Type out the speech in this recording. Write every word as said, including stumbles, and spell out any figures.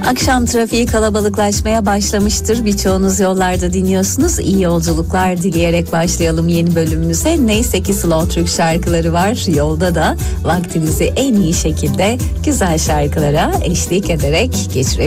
Akşam trafiği kalabalıklaşmaya başlamıştır. Birçoğunuz yollarda dinliyorsunuz. İyi yolculuklar dileyerek başlayalım yeni bölümümüze. Neyse ki Slow Türk şarkıları var. Yolda da vaktinizi en iyi şekilde güzel şarkılara eşlik ederek geçirebilirsiniz.